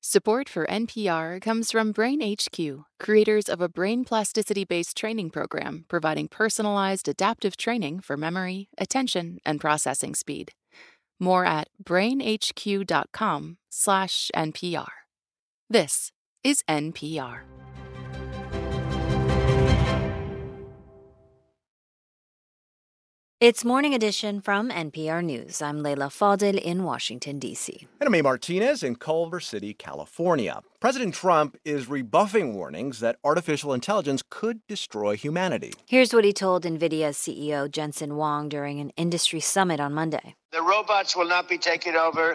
Support for NPR comes from Brain HQ, creators of a brain plasticity-based training program providing personalized adaptive training for memory, attention, and processing speed. More at brainhq.com/NPR. This is NPR. It's Morning Edition from NPR News. I'm Leila Fadel in Washington, D.C. And I'm A. Martinez in Culver City, California. President Trump is rebuffing warnings that artificial intelligence could destroy humanity. Here's what he told NVIDIA's CEO Jensen Huang during an industry summit on Monday. The robots will not be taking over.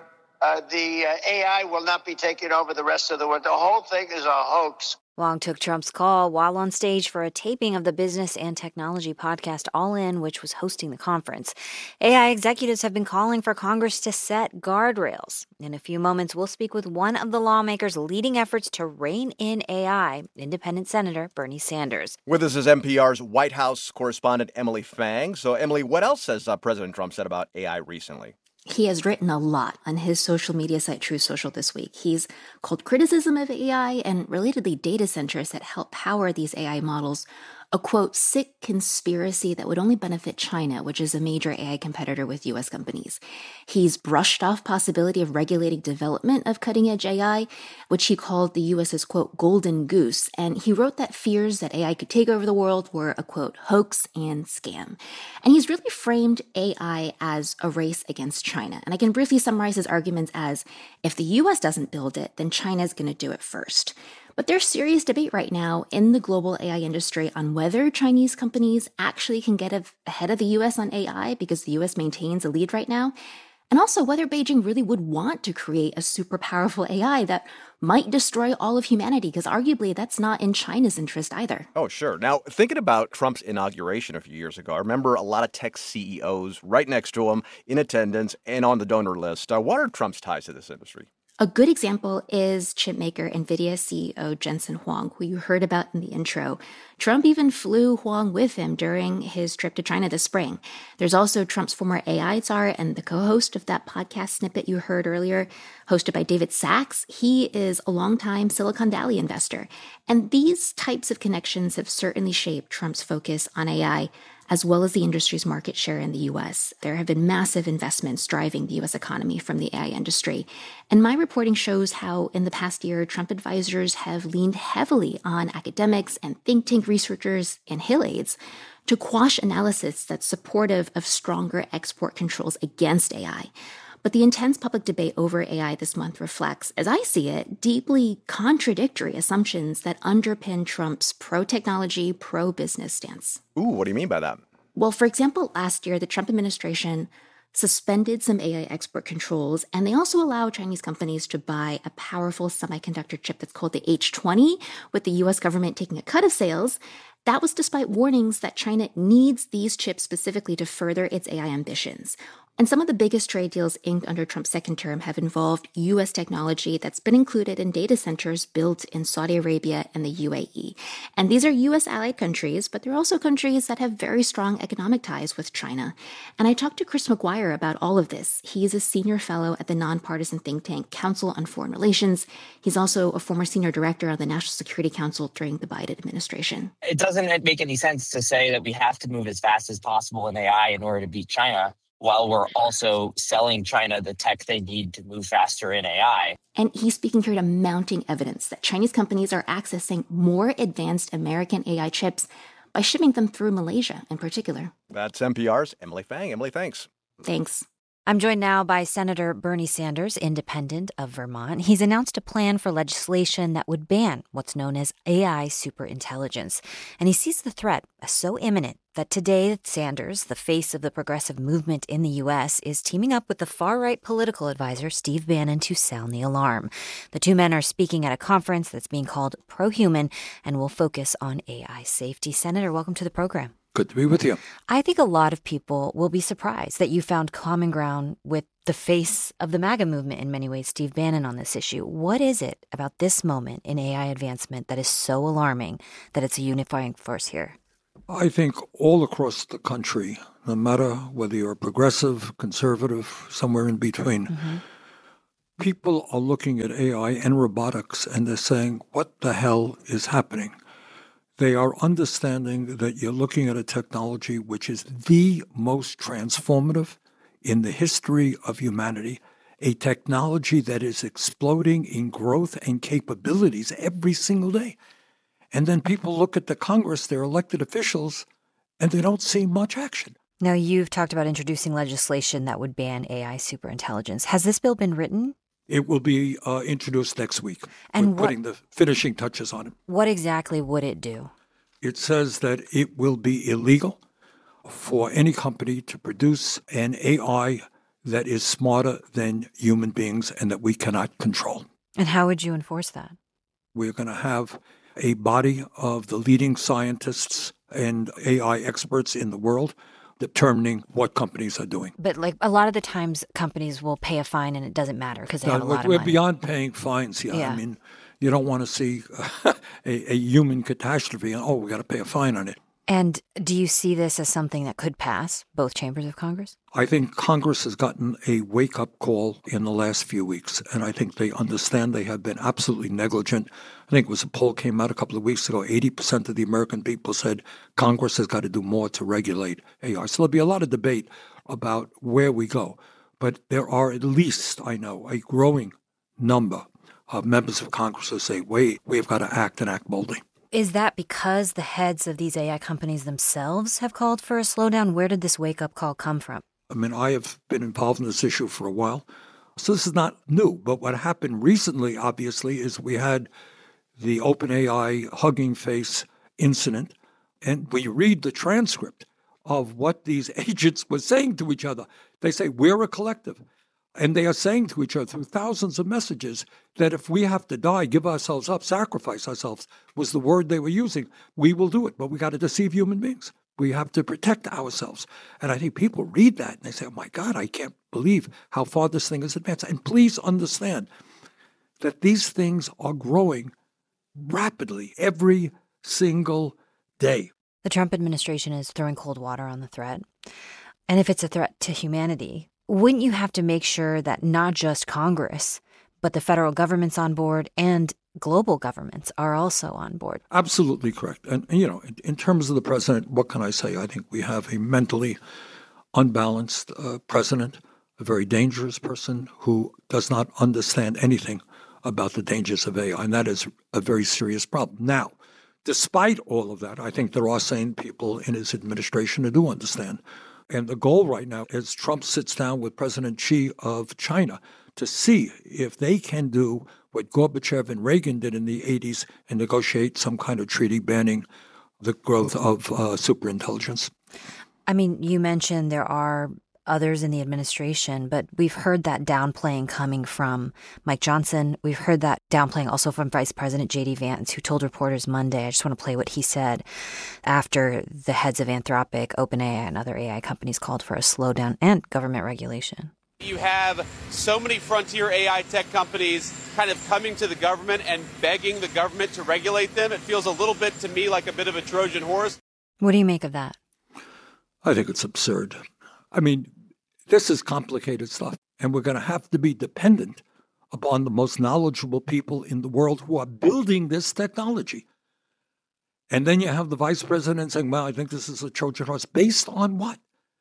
The AI will not be taking over the rest of the world. The whole thing is a hoax. Huang took Trump's call while on stage for a taping of the business and technology podcast All In, which was hosting the conference. AI executives have been calling for Congress to set guardrails. In a few moments, we'll speak with one of the lawmakers leading efforts to rein in AI, Independent Senator Bernie Sanders. With us is NPR's White House correspondent Emily Fang. So, Emily, what else has President Trump said about AI recently? He has written a lot on his social media site, Truth Social, this week. He's called criticism of AI and, relatedly, data centers that help power these AI models a, quote, sick conspiracy that would only benefit China, which is a major AI competitor with U.S. companies. He's brushed off possibility of regulating development of cutting-edge AI, which he called the U.S.'s, quote, golden goose. And he wrote that fears that AI could take over the world were a, quote, hoax and scam. And he's really framed AI as a race against China. And I can briefly summarize his arguments as, if the U.S. doesn't build it, then China's going to do it first. But there's serious debate right now in the global AI industry on whether Chinese companies actually can get ahead of the U.S. on AI because the U.S. maintains a lead right now, and also whether Beijing really would want to create a super powerful AI that might destroy all of humanity, because arguably that's not in China's interest either. Oh, sure. Now, thinking about Trump's inauguration a few years ago, I remember a lot of tech CEOs right next to him in attendance and on the donor list. What are Trump's ties to this industry? A good example is chipmaker NVIDIA CEO Jensen Huang, who you heard about in the intro. Trump even flew Huang with him during his trip to China this spring. There's also Trump's former AI czar and the co-host of that podcast snippet you heard earlier, hosted by David Sacks. He is a longtime Silicon Valley investor. And these types of connections have certainly shaped Trump's focus on AI, as well as the industry's market share in the U.S. There have been massive investments driving the U.S. economy from the AI industry. And my reporting shows how, in the past year, Trump advisors have leaned heavily on academics and think tank researchers and Hill aides to quash analysis that's supportive of stronger export controls against AI. But the intense public debate over AI this month reflects, as I see it, deeply contradictory assumptions that underpin Trump's pro-technology, pro-business stance. Ooh, what do you mean by that? Well, for example, last year, the Trump administration suspended some AI export controls, and they also allow Chinese companies to buy a powerful semiconductor chip that's called the H20, with the U.S. government taking a cut of sales. That was despite warnings that China needs these chips specifically to further its AI ambitions. And some of the biggest trade deals inked under Trump's second term have involved U.S. technology that's been included in data centers built in Saudi Arabia and the UAE. And these are U.S. allied countries, but they're also countries that have very strong economic ties with China. And I talked to Chris McGuire about all of this. He's a senior fellow at the nonpartisan think tank Council on Foreign Relations. He's also a former senior director on the National Security Council during the Biden administration. It doesn't make any sense to say that we have to move as fast as possible in AI in order to beat China, while we're also selling China the tech they need to move faster in AI. And he's speaking here to mounting evidence that Chinese companies are accessing more advanced American AI chips by shipping them through Malaysia in particular. That's NPR's Emily Fang. Emily, thanks. Thanks. I'm joined now by Senator Bernie Sanders, independent of Vermont. He's announced a plan for legislation that would ban what's known as AI superintelligence. And he sees the threat as so imminent that today Sanders, the face of the progressive movement in the U.S., is teaming up with the far-right political advisor Steve Bannon to sound the alarm. The two men are speaking at a conference that's being called Pro-Human and will focus on AI safety. Senator, welcome to the program. Good to be with you. I think a lot of people will be surprised that you found common ground with the face of the MAGA movement in many ways, Steve Bannon, on this issue. What is it about this moment in AI advancement that is so alarming that it's a unifying force here? I think all across the country, no matter whether you're progressive, conservative, somewhere in between, People are looking at AI and robotics and they're saying, what the hell is happening? They are understanding that you're looking at a technology which is the most transformative in the history of humanity, a technology that is exploding in growth and capabilities every single day. And then people look at the Congress, their elected officials, and they don't see much action. Now, you've talked about introducing legislation that would ban AI superintelligence. Has this bill been written? It will be introduced next week. And We're putting the finishing touches on it. What exactly would it do? It says that it will be illegal for any company to produce an AI that is smarter than human beings and that we cannot control. And how would you enforce that? We're going to have a body of the leading scientists and AI experts in the world determining what companies are doing. But like a lot of the times companies will pay a fine and it doesn't matter because they have a lot of We're money. beyond paying fines here. Yeah. I mean, you don't want to see a human catastrophe and, we got to pay a fine on it. And do you see this as something that could pass both chambers of Congress? I think Congress has gotten a wake-up call in the last few weeks, and I think they understand they have been absolutely negligent. I think it was a poll came out a couple of weeks ago, 80% of the American people said Congress has got to do more to regulate AI. So there'll be a lot of debate about where we go. But there are at least, I know, a growing number of members of Congress who say, wait, we've got to act and act boldly. Is that because the heads of these AI companies themselves have called for a slowdown? Where did this wake-up call come from? I mean, I have been involved in this issue for a while, so this is not new. But what happened recently, obviously, is we had the OpenAI Hugging Face incident, and we read the transcript of what these agents were saying to each other. They say, we're a collective. And they are saying to each other through thousands of messages that if we have to die, give ourselves up, sacrifice ourselves, was the word they were using. We will do it, but we got to deceive human beings. We have to protect ourselves. And I think people read that and they say, oh my God, I can't believe how far this thing has advanced. And please understand that these things are growing rapidly every single day. The Trump administration is throwing cold water on the threat. And if it's a threat to humanity, wouldn't you have to make sure that not just Congress, but the federal government's on board and global governments are also on board? Absolutely correct. And, in terms of the president, what can I say? I think we have a mentally unbalanced president, a very dangerous person who does not understand anything about the dangers of AI. And that is a very serious problem. Now, despite all of that, I think there are sane people in his administration who do understand. And the goal right now is Trump sits down with President Xi of China to see if they can do what Gorbachev and Reagan did in the 80s and negotiate some kind of treaty banning the growth of superintelligence. I mean, you mentioned there are others in the administration, but we've heard that downplaying coming from Mike Johnson. We've heard that downplaying also from Vice President J.D. Vance, who told reporters Monday, I just want to play what he said after the heads of Anthropic, OpenAI, and other AI companies called for a slowdown and government regulation. You have so many frontier AI tech companies kind of coming to the government and begging the government to regulate them. It feels a little bit to me like a bit of a Trojan horse. What do you make of that? I think it's absurd. I mean, this is complicated stuff, and we're going to have to be dependent upon the most knowledgeable people in the world who are building this technology. And then you have the vice president saying, well, I think this is a Trojan horse. Based on what?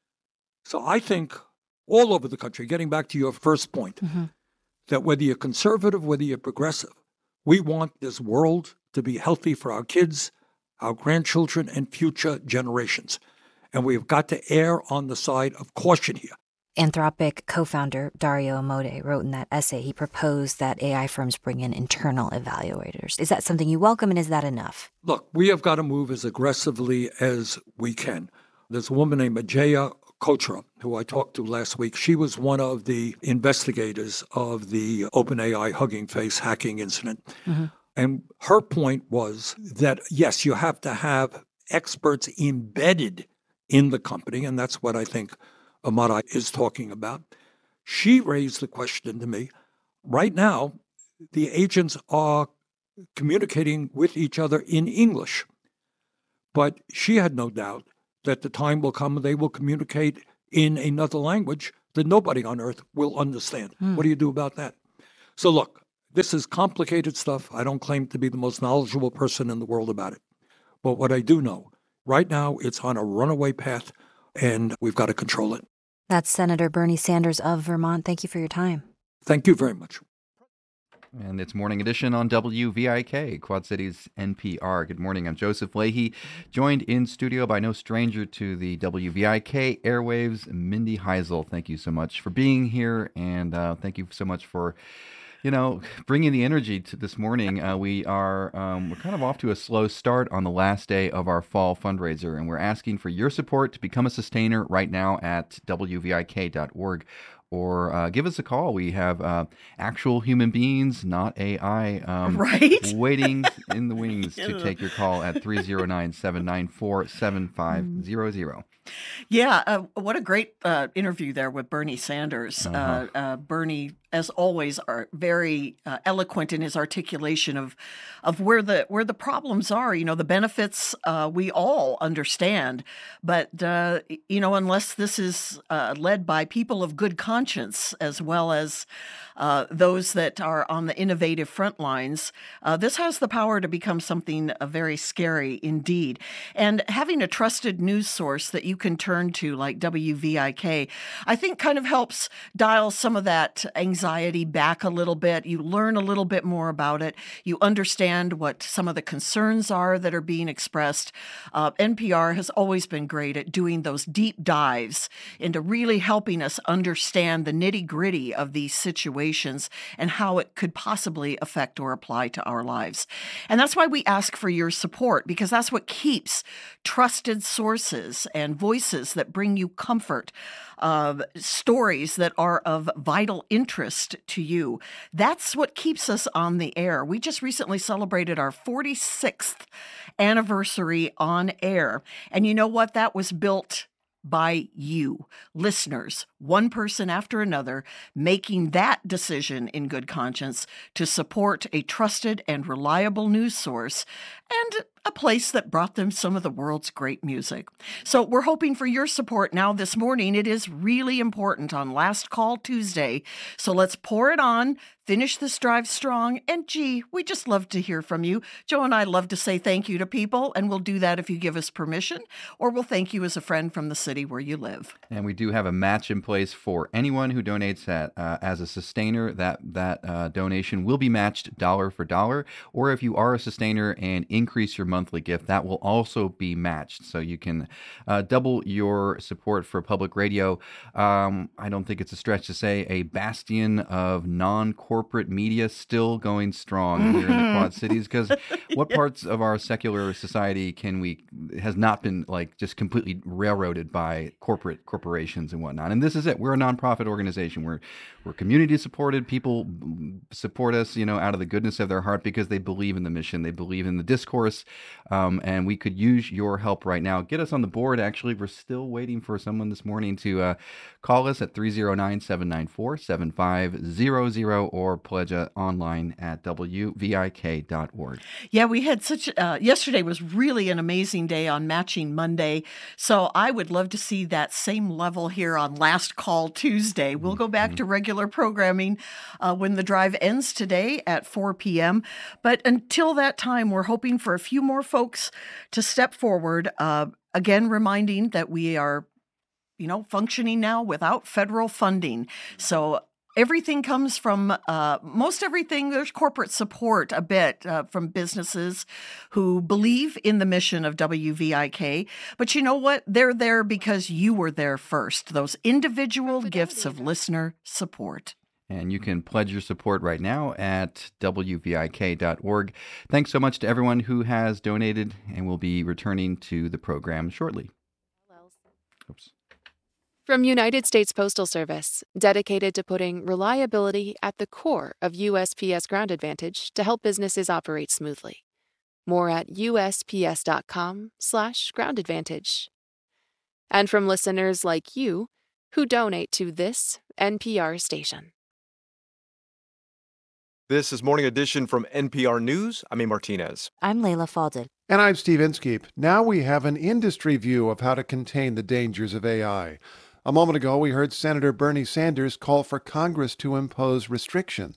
So I think all over the country, getting back to your first point, that whether you're conservative, whether you're progressive, we want this world to be healthy for our kids, our grandchildren, and future generations. And we've got to err on the side of caution here. Anthropic co-founder Dario Amodei wrote in that essay, he proposed that AI firms bring in internal evaluators. Is that something you welcome, and is that enough? Look, we have got to move as aggressively as we can. There's a woman named Ajaya Kochra, who I talked to last week. She was one of the investigators of the OpenAI Hugging Face hacking incident. And her point was that, yes, you have to have experts embedded in the company, and that's what I think Amodei is talking about. She raised the question to me, right now, the agents are communicating with each other in English. But she had no doubt that the time will come when they will communicate in another language that nobody on earth will understand. What do you do about that? So look, this is complicated stuff. I don't claim to be the most knowledgeable person in the world about it. But what I do know, right now it's on a runaway path, and we've got to control it. That's Senator Bernie Sanders of Vermont. Thank you for your time. Thank you very much. And it's Morning Edition on WVIK, Quad Cities NPR. Good morning. I'm Joseph Leahy, joined in studio by no stranger to the WVIK airwaves, Mindy Heisel. Thank you so much for being here, and thank you so much for, bringing the energy to this morning. We're kind of off to a slow start on the last day of our fall fundraiser, and we're asking for your support to become a sustainer right now at WVIK.org. Or give us a call. We have actual human beings, not AI, waiting in the wings to take your call at 309-794-7500. Yeah, what a great interview there with Bernie Sanders. Bernie, as always, are very eloquent in his articulation of where the problems are. The benefits we all understand, but unless this is led by people of good conscience as well as those that are on the innovative front lines, this has the power to become something very scary indeed. And having a trusted news source that you can turn to, like WVIK, I think kind of helps dial some of that anxiety back a little bit. You learn a little bit more about it. You understand what some of the concerns are that are being expressed. NPR has always been great at doing those deep dives into really helping us understand the nitty-gritty of these situations and how it could possibly affect or apply to our lives. And that's why we ask for your support, because that's what keeps trusted sources and voices that bring you comfort, stories that are of vital interest to you. That's what keeps us on the air. We just recently celebrated our 46th anniversary on air. And you know what? That was built by you, listeners, one person after another, making that decision in good conscience to support a trusted and reliable news source and a place that brought them some of the world's great music. So we're hoping for your support now this morning. It is really important on Last Call Tuesday. So let's pour it on, finish this drive strong, and we just love to hear from you. Joe and I love to say thank you to people, and we'll do that if you give us permission, or we'll thank you as a friend from the city where you live. And we do have a match in place for anyone who donates as a sustainer. That donation will be matched dollar for dollar, or if you are a sustainer and increase your monthly gift, that will also be matched. So you can double your support for public radio. I don't think it's a stretch to say a bastion of non-corporate media still going strong here in the Quad Cities, because what parts of our secular society has not been just completely railroaded by corporations and whatnot? And this is it. We're a nonprofit organization. We're community supported. People support us, out of the goodness of their heart because they believe in the mission. They believe in the discourse. And we could use your help right now. Get us on the board. Actually, we're still waiting for someone this morning to call us at 309-794-7500 or pledge online at WVIK.org. Yeah, we had yesterday was really an amazing day on Matching Monday. So I would love to see that same level here on Last Call Tuesday. We'll go back to regular programming when the drive ends today at 4 p.m. But until that time, we're hoping for a few more folks to step forward. Again, reminding that we are, functioning now without federal funding. So everything comes from, most everything, there's corporate support a bit from businesses who believe in the mission of WVIK. But you know what? They're there because you were there first. Those individual gifts of listener support. And you can pledge your support right now at WVIK.org. Thanks so much to everyone who has donated, and we'll be returning to the program shortly. Oops. From United States Postal Service, dedicated to putting reliability at the core of USPS Ground Advantage to help businesses operate smoothly. More at USPS.com/Ground Advantage. And from listeners like you who donate to this NPR station. This is Morning Edition from NPR News. I'm A. Martinez. I'm Layla Falded. And I'm Steve Inskeep. Now we have an industry view of how to contain the dangers of AI. A moment ago, we heard Senator Bernie Sanders call for Congress to impose restrictions.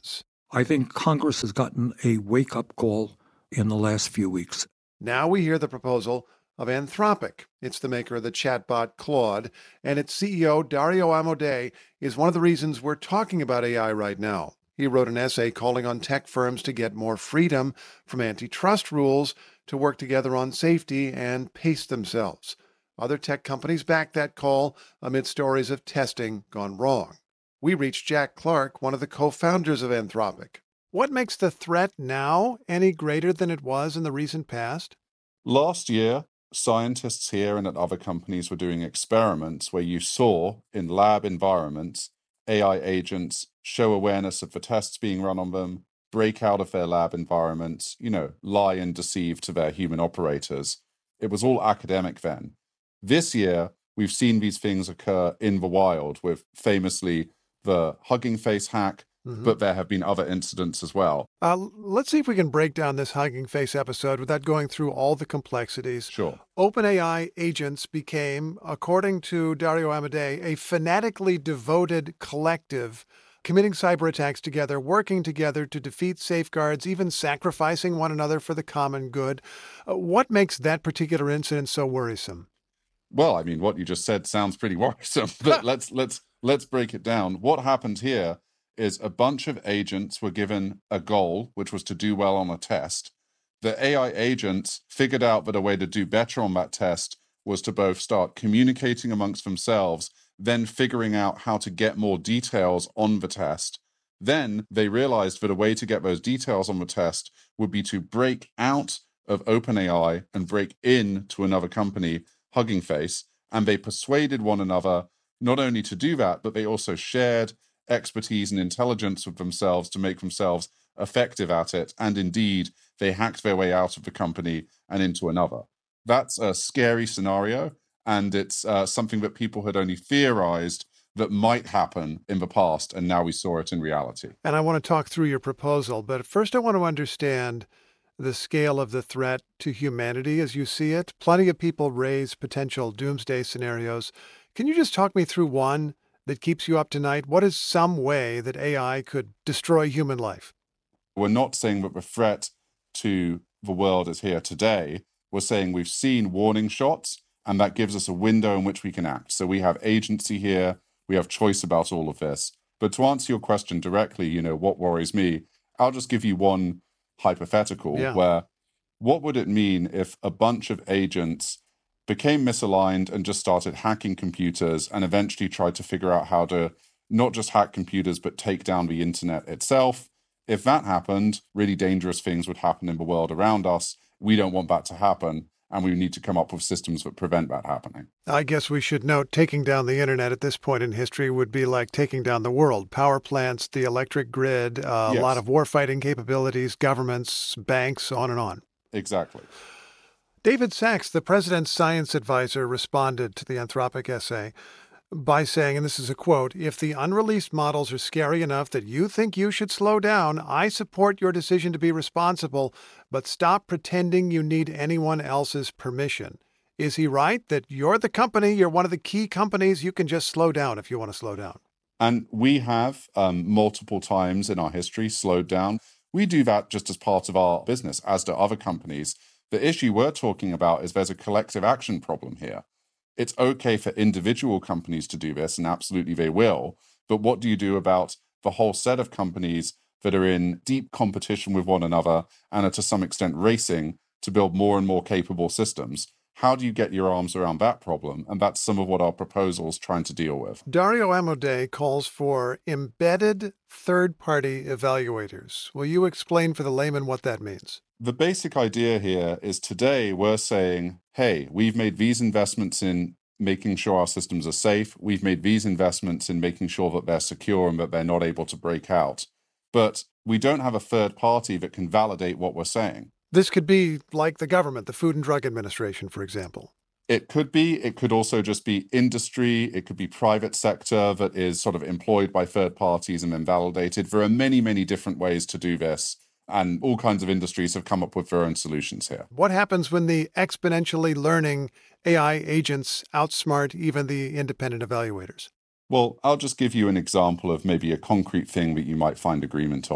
I think Congress has gotten a wake-up call in the last few weeks. Now we hear the proposal of Anthropic. It's the maker of the chatbot Claude, and its CEO, Dario Amodei, is one of the reasons we're talking about AI right now. He wrote an essay calling on tech firms to get more freedom from antitrust rules, to work together on safety and pace themselves. Other tech companies backed that call amid stories of testing gone wrong. We reached Jack Clark, one of the co-founders of Anthropic. What makes the threat now any greater than it was in the recent past? Last year, scientists here and at other companies were doing experiments where you saw in lab environments AI agents show awareness of the tests being run on them, break out of their lab environments, lie and deceive to their human operators. It was all academic then. This year, we've seen these things occur in the wild with famously the Hugging Face hack, but there have been other incidents as well. Let's see if we can break down this Hugging Face episode without going through all the complexities. Sure. OpenAI agents became, according to Dario Amodei, a fanatically devoted collective committing cyber attacks together, working together to defeat safeguards, even sacrificing one another for the common good. What makes that particular incident so worrisome? Well, I mean, what you just said sounds pretty worrisome, but let's break it down. What happened here is a bunch of agents were given a goal, which was to do well on a test. The AI agents figured out that a way to do better on that test was to both start communicating amongst themselves, then figuring out how to get more details on the test. Then they realized that a way to get those details on the test would be to break out of OpenAI and break into another company, Hugging Face, and they persuaded one another not only to do that, but they also shared expertise and intelligence with themselves to make themselves effective at it. And indeed, they hacked their way out of the company and into another. That's a scary scenario, and it's something that people had only theorized that might happen in the past, and now we saw it in reality. And I want to talk through your proposal, but first I want to understand the scale of the threat to humanity as you see it. Plenty of people raise potential doomsday scenarios. Can you just talk me through one that keeps you up tonight? What is some way that AI could destroy human life? We're not saying that the threat to the world is here today. We're saying we've seen warning shots, and that gives us a window in which we can act. So we have agency here. We have choice about all of this. But to answer your question directly, what worries me, I'll just give you one hypothetical where what would it mean if a bunch of agents became misaligned and just started hacking computers and eventually tried to figure out how to not just hack computers, but take down the internet itself? If that happened, really dangerous things would happen in the world around us. We don't want that to happen, and we need to come up with systems that prevent that happening. I guess we should note taking down the internet at this point in history would be like taking down the world. Power plants, the electric grid, a lot of warfighting capabilities, governments, banks, on and on. Exactly. David Sachs, the president's science advisor, responded to the Anthropic essay by saying, and this is a quote, "If the unreleased models are scary enough that you think you should slow down, I support your decision to be responsible, but stop pretending you need anyone else's permission." Is he right that you're the company, you're one of the key companies, you can just slow down if you want to slow down? And we have multiple times in our history slowed down. We do that just as part of our business, as do other companies. The issue we're talking about is there's a collective action problem here. It's okay for individual companies to do this, and absolutely they will. But what do you do about the whole set of companies that are in deep competition with one another and are to some extent racing to build more and more capable systems? How do you get your arms around that problem? And that's some of what our proposal's trying to deal with. Dario Amodei calls for embedded third-party evaluators. Will you explain for the layman what that means? The basic idea here is today we're saying, hey, we've made these investments in making sure our systems are safe. We've made these investments in making sure that they're secure and that they're not able to break out. But we don't have a third party that can validate what we're saying. This could be like the government, the Food and Drug Administration, for example. It could be. It could also just be industry. It could be private sector that is sort of employed by third parties and then validated. There are many, many different ways to do this. And all kinds of industries have come up with their own solutions here. What happens when the exponentially learning AI agents outsmart even the independent evaluators? Well, I'll just give you an example of maybe a concrete thing that you might find agreement on.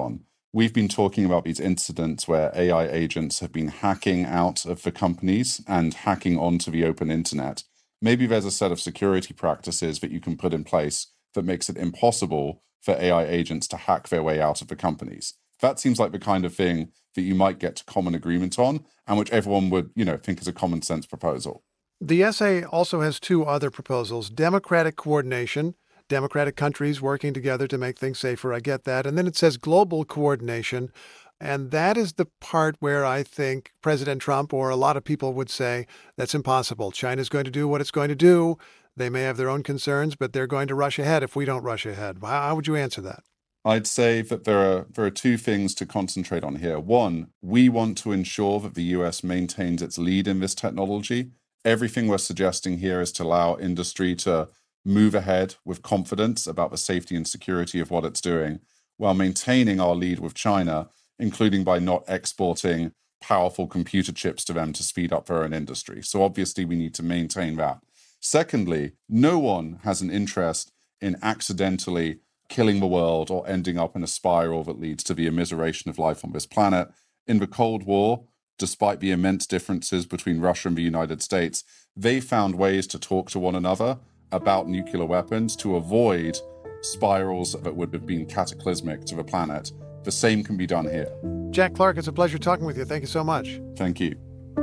we've been talking about these incidents where AI agents have been hacking out of the companies and hacking onto the open internet. Maybe there's a set of security practices that you can put in place that makes it impossible for AI agents to hack their way out of the companies. That seems like the kind of thing that you might get to common agreement on, and which everyone would, think is a common sense proposal. The essay also has two other proposals: democratic coordination, democratic countries working together to make things safer. I get that. And then it says global coordination. And that is the part where I think President Trump or a lot of people would say that's impossible. China's going to do what it's going to do. They may have their own concerns, but they're going to rush ahead if we don't rush ahead. How would you answer that? I'd say that there are two things to concentrate on here. One, we want to ensure that the US maintains its lead in this technology. Everything we're suggesting here is to allow industry to move ahead with confidence about the safety and security of what it's doing, while maintaining our lead with China, including by not exporting powerful computer chips to them to speed up their own industry. So obviously we need to maintain that. Secondly, no one has an interest in accidentally killing the world or ending up in a spiral that leads to the immiseration of life on this planet. In the Cold War, despite the immense differences between Russia and the United States, they found ways to talk to one another about nuclear weapons to avoid spirals that would have been cataclysmic to the planet. The same can be done here. Jack Clark, it's a pleasure talking with you. Thank you so much. Thank you.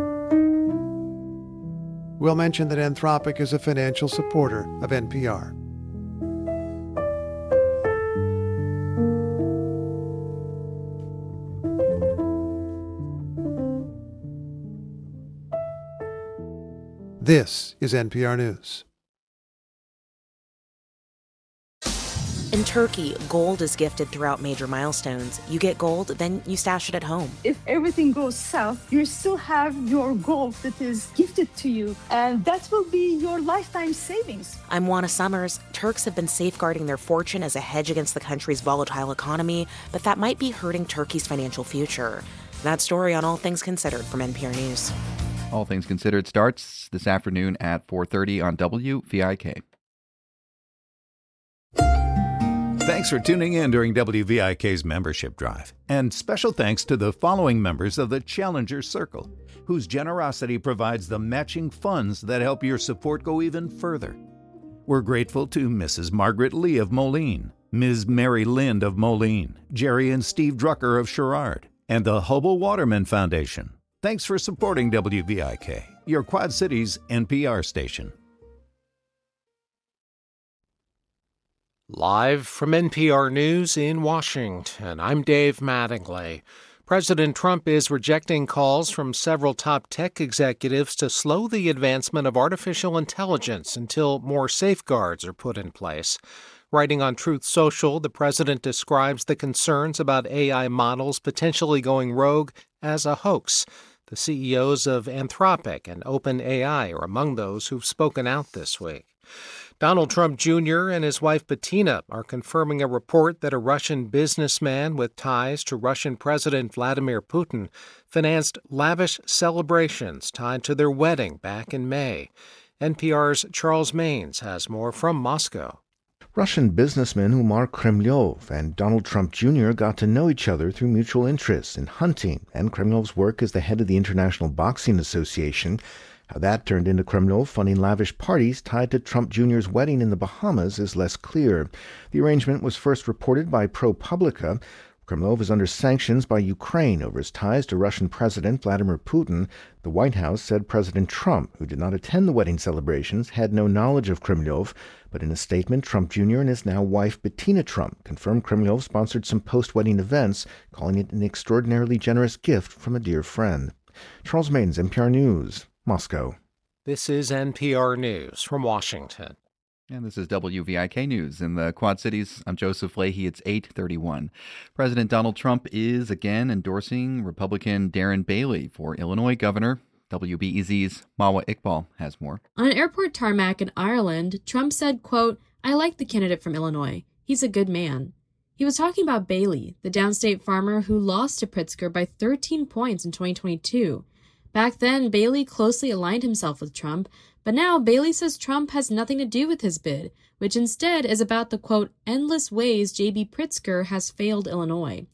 We'll mention that Anthropic is a financial supporter of NPR. This is NPR News. In Turkey, gold is gifted throughout major milestones. You get gold, then you stash it at home. If everything goes south, you still have your gold that is gifted to you, and that will be your lifetime savings. I'm Juana Summers. Turks have been safeguarding their fortune as a hedge against the country's volatile economy, but that might be hurting Turkey's financial future. That story on All Things Considered from NPR News. All Things Considered starts this afternoon at 4:30 on WVIK. Thanks for tuning in during WVIK's membership drive. And special thanks to the following members of the Challenger Circle, whose generosity provides the matching funds that help your support go even further. We're grateful to Mrs. Margaret Lee of Moline, Ms. Mary Lind of Moline, Jerry and Steve Drucker of Sherrard, and the Hubble Waterman Foundation. Thanks for supporting WVIK, your Quad Cities NPR station. Live from NPR News in Washington, I'm Dave Mattingly. President Trump is rejecting calls from several top tech executives to slow the advancement of artificial intelligence until more safeguards are put in place. Writing on Truth Social, the president describes the concerns about AI models potentially going rogue as a hoax. The CEOs of Anthropic and OpenAI are among those who've spoken out this week. Donald Trump Jr. and his wife Bettina are confirming a report that a Russian businessman with ties to Russian President Vladimir Putin financed lavish celebrations tied to their wedding back in May. NPR's Charles Maynes has more from Moscow. Russian businessman Umar Kremlov and Donald Trump Jr. got to know each other through mutual interests in hunting and Kremlov's work as the head of the International Boxing Association. How that turned into Kremlov funding lavish parties tied to Trump Jr.'s wedding in the Bahamas is less clear. The arrangement was first reported by ProPublica. Kremlov is under sanctions by Ukraine over his ties to Russian President Vladimir Putin. The White House said President Trump, who did not attend the wedding celebrations, had no knowledge of Kremlov. But in a statement, Trump Jr. and his now wife Bettina Trump confirmed Kremlov sponsored some post-wedding events, calling it an extraordinarily generous gift from a dear friend. Charles Maynes, NPR News, Moscow. This is NPR News from Washington. And this is WVIK News in the Quad Cities. I'm Joseph Leahy. It's 8:31. President Donald Trump is again endorsing Republican Darren Bailey for Illinois governor. WBEZ's Mawa Iqbal has more. On an airport tarmac in Ireland, Trump said, quote, "I like the candidate from Illinois. He's a good man." He was talking about Bailey, the downstate farmer who lost to Pritzker by 13 points in 2022. Back then, Bailey closely aligned himself with Trump, but now Bailey says Trump has nothing to do with his bid, which instead is about the, quote, endless ways J.B. Pritzker has failed Illinois.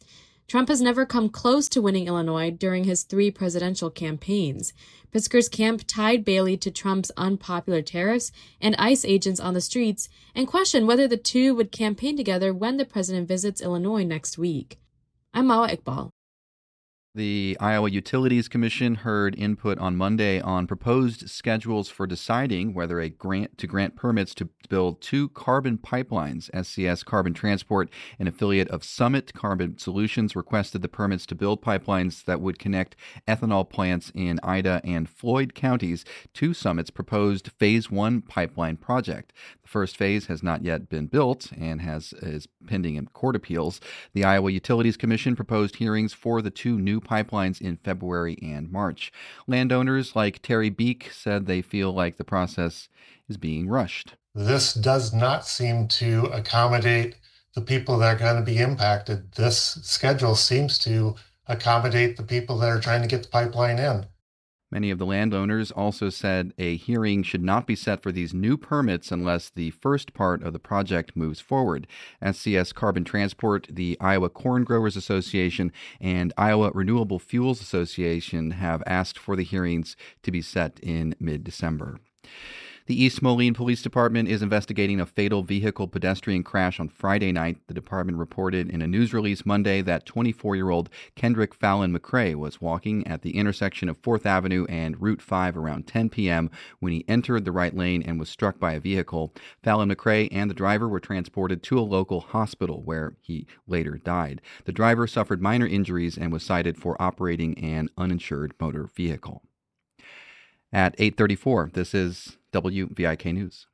Trump has never come close to winning Illinois during his 3 presidential campaigns. Pritzker's camp tied Bailey to Trump's unpopular tariffs and ICE agents on the streets and questioned whether the two would campaign together when the president visits Illinois next week. I'm Mawa Iqbal. The Iowa Utilities Commission heard input on Monday on proposed schedules for deciding whether a grant permits to build 2 carbon pipelines. SCS Carbon Transport, an affiliate of Summit Carbon Solutions, requested the permits to build pipelines that would connect ethanol plants in Ida and Floyd counties to Summit's proposed Phase 1 pipeline project. The first phase has not yet been built and is pending in court appeals. The Iowa Utilities Commission proposed hearings for the 2 new pipelines in February and March. Landowners like Terry Beek said they feel like the process is being rushed. This does not seem to accommodate the people that are going to be impacted. This schedule seems to accommodate the people that are trying to get the pipeline in. Many of the landowners also said a hearing should not be set for these new permits unless the first part of the project moves forward. SCS Carbon Transport, the Iowa Corn Growers Association, and Iowa Renewable Fuels Association have asked for the hearings to be set in mid-December. The East Moline Police Department is investigating a fatal vehicle pedestrian crash on Friday night. The department reported in a news release Monday that 24-year-old Kendrick Fallon McCrae was walking at the intersection of 4th Avenue and Route 5 around 10 p.m. when he entered the right lane and was struck by a vehicle. Fallon McCrae and the driver were transported to a local hospital where he later died. The driver suffered minor injuries and was cited for operating an uninsured motor vehicle. At 8:34, this is WVIK News.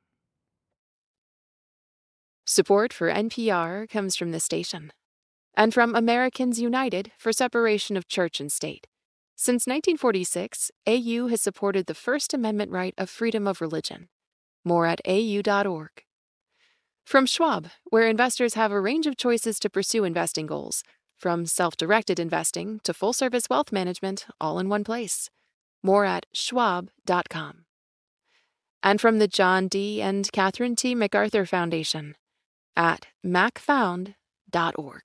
Support for NPR comes from the station and from Americans United for Separation of Church and State. Since 1946, AU has supported the First Amendment right of freedom of religion. More at au.org. From Schwab, where investors have a range of choices to pursue investing goals, from self-directed investing to full-service wealth management, all in one place. More at schwab.com. And from the John D. and Catherine T. MacArthur Foundation at macfound.org.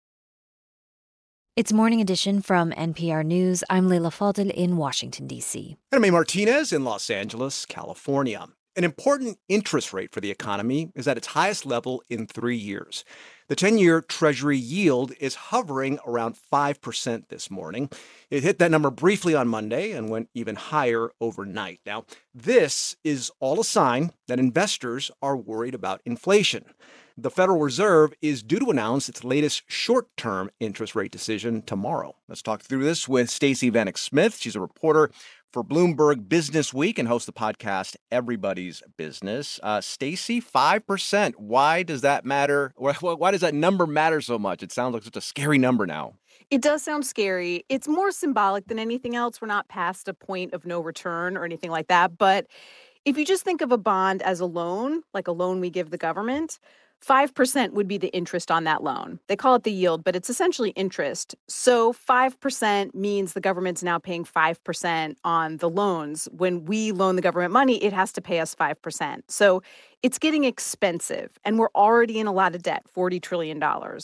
It's Morning Edition from NPR News. I'm Leila Fadel in Washington, D.C. And I'm May Martinez in Los Angeles, California. An important interest rate for the economy is at its highest level in 3 years. The 10-year Treasury yield is hovering around 5% this morning. It hit that number briefly on Monday and went even higher overnight. Now, this is all a sign that investors are worried about inflation. The Federal Reserve is due to announce its latest short-term interest rate decision tomorrow. Let's talk through this with Stacey Vanek Smith. She's a reporter for Bloomberg Business Week and hosts the podcast Everybody's Business. Stacey, 5%. Why does that matter? Why does that number matter so much? It sounds like such a scary number now. It does sound scary. It's more symbolic than anything else. We're not past a point of no return or anything like that. But if you just think of a bond as a loan, like a loan we give the government, 5% would be the interest on that loan. They call it the yield, but it's essentially interest. So 5% means the government's now paying 5% on the loans. When we loan the government money, it has to pay us 5%. So it's getting expensive, and we're already in a lot of debt, $40 trillion.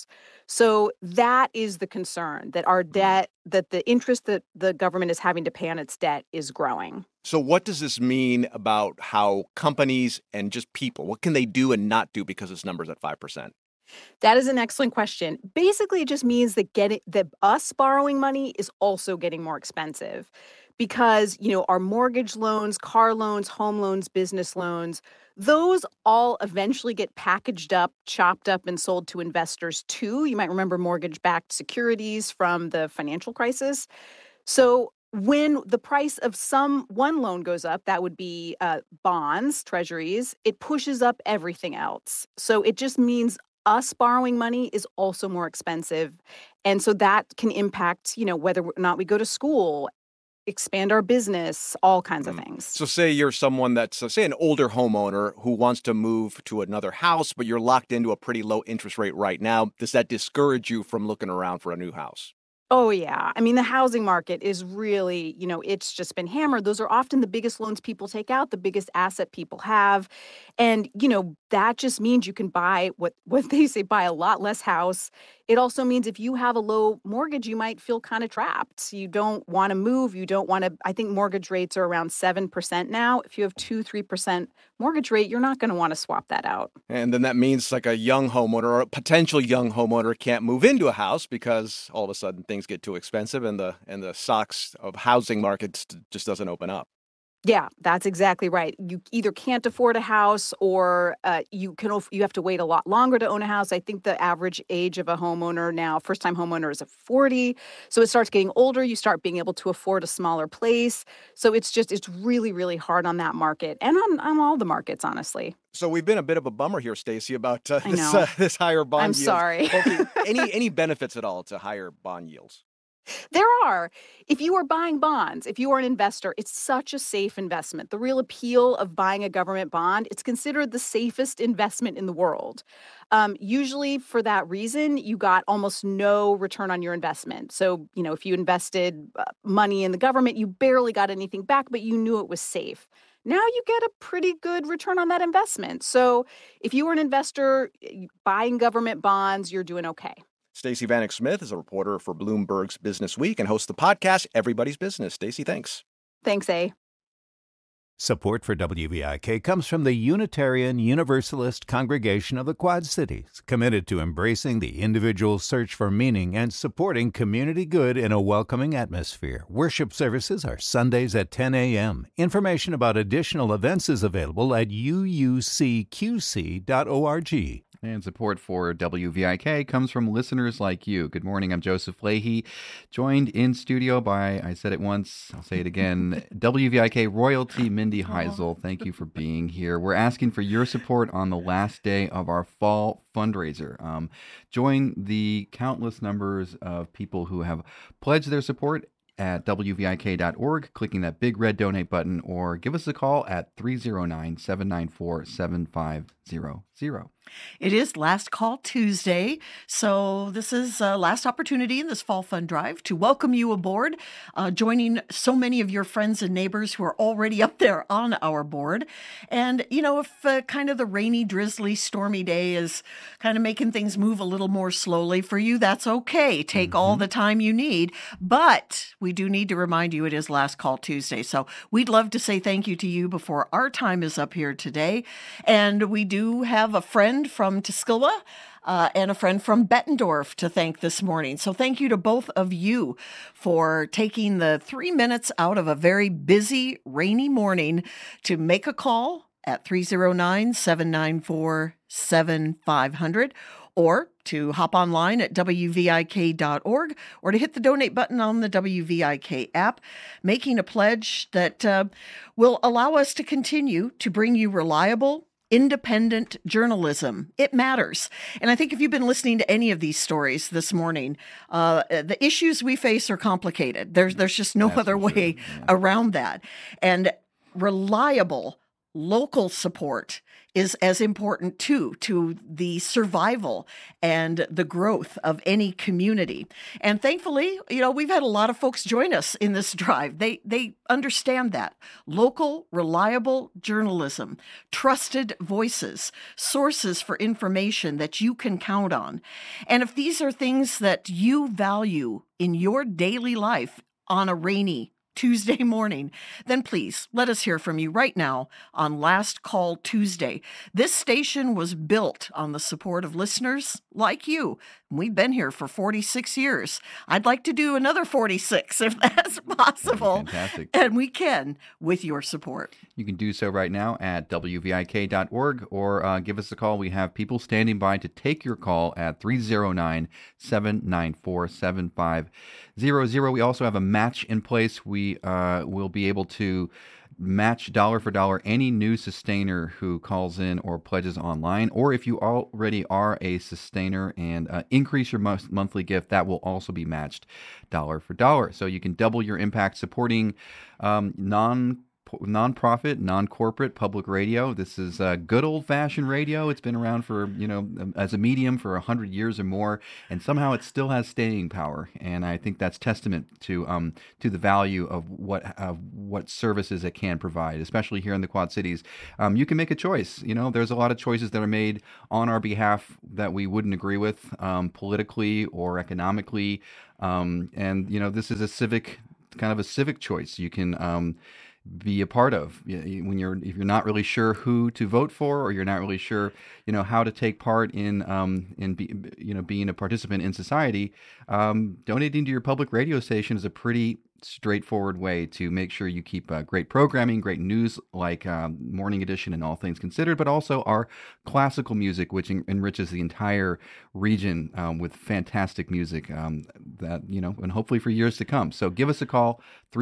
So that is the concern, that our debt, that the interest that the government is having to pay on its debt is growing. So what does this mean about how companies and just people, what can they do and not do because this number's at 5%? That is an excellent question. Basically, it just means that us borrowing money is also getting more expensive because, our mortgage loans, car loans, home loans, business loans, those all eventually get packaged up, chopped up, and sold to investors too. You might remember mortgage-backed securities from the financial crisis. So when the price of one loan goes up, that would be bonds, treasuries, it pushes up everything else. So it just means us borrowing money is also more expensive. And so that can impact, whether or not we go to school, expand our business, all kinds of things. So say you're someone that's, say, an older homeowner who wants to move to another house, but you're locked into a pretty low interest rate right now. Does that discourage you from looking around for a new house? Oh, yeah. I mean, the housing market is really, it's just been hammered. Those are often the biggest loans people take out, the biggest asset people have. And, that just means you can buy what they say, buy a lot less house It also means if you have a low mortgage, you might feel kind of trapped. You don't want to move. You don't want to. I think mortgage rates are around 7% now. If you have 2-3% mortgage rate, you're not going to want to swap that out. And then that means like a young homeowner or a potential young homeowner can't move into a house because all of a sudden things get too expensive and the stocks of housing markets just doesn't open up. Yeah, that's exactly right. You either can't afford a house or you have to wait a lot longer to own a house. I think the average age of a homeowner now, first-time homeowner, is 40. So it starts getting older. You start being able to afford a smaller place. So it's really, really hard on that market and on all the markets, honestly. So we've been a bit of a bummer here, Stacey, about this higher bond I'm yields. sorry. Okay, any benefits at all to higher bond yields? There are. If you are buying bonds, if you are an investor, it's such a safe investment. The real appeal of buying a government bond, it's considered the safest investment in the world. Usually for that reason, you got almost no return on your investment. So, if you invested money in the government, you barely got anything back, but you knew it was safe. Now you get a pretty good return on that investment. So if you were an investor buying government bonds, you're doing okay. Stacey Vanek Smith is a reporter for Bloomberg's Business Week and hosts the podcast Everybody's Business. Stacey, thanks. Thanks, A. Support for WVIK comes from the Unitarian Universalist Congregation of the Quad Cities, committed to embracing the individual's search for meaning and supporting community good in a welcoming atmosphere. Worship services are Sundays at 10 a.m. Information about additional events is available at uucqc.org. And support for WVIK comes from listeners like you. Good morning, I'm Joseph Leahy, joined in studio by, I said it once, I'll say it again, WVIK royalty Mindy Heisel. Thank you for being here. We're asking for your support on the last day of our fall fundraiser. Join the countless numbers of people who have pledged their support at WVIK.org, clicking that big red donate button, or give us a call at 309-794-7500. It is Last Call Tuesday, so this is last opportunity in this fall fund drive to welcome you aboard, joining so many of your friends and neighbors who are already up there on our board. And, if kind of the rainy, drizzly, stormy day is kind of making things move a little more slowly for you, that's okay. Take all the time you need. But we do need to remind you it is Last Call Tuesday. So we'd love to say thank you to you before our time is up here today. And we do have a friend from Tuscola and a friend from Bettendorf to thank this morning. So thank you to both of you for taking the 3 minutes out of a very busy, rainy morning to make a call at 309-794-7500 or to hop online at WVIK.org or to hit the donate button on the WVIK app, making a pledge that will allow us to continue to bring you reliable, independent journalism. It matters. And I think if you've been listening to any of these stories this morning, the issues we face are complicated. There's just no other way around that. And reliable local support is as important to the survival and the growth of any community. And thankfully, we've had a lot of folks join us in this drive. They understand that. Local, reliable journalism, trusted voices, sources for information that you can count on. And if these are things that you value in your daily life on a rainy Tuesday morning, then please let us hear from you right now on Last Call Tuesday. This station was built on the support of listeners like you. We've been here for 46 years. I'd like to do another 46 if that's possible. Fantastic. And we can with your support. You can do so right now at WVIK.org or give us a call. We have people standing by to take your call at 309-794-7500. We also have a match in place. We will be able to match dollar for dollar any new sustainer who calls in or pledges online, or if you already are a sustainer and increase your monthly gift, that will also be matched dollar for dollar. So you can double your impact supporting nonprofit, non-corporate public radio. This is good old-fashioned radio. It's been around for, as a medium for 100 years or more, and somehow it still has staying power. And I think that's testament to the value of what services it can provide, especially here in the Quad Cities. You can make a choice. There's a lot of choices that are made on our behalf that we wouldn't agree with politically or economically, and this is a civic choice you can be a part of. If you're not really sure who to vote for, or you're not really sure how to take part in being a participant in society, donating to your public radio station is a pretty straightforward way to make sure you keep great programming, great news like Morning Edition and All Things Considered, but also our classical music, which enriches the entire region with fantastic music that, and hopefully for years to come. So give us a call,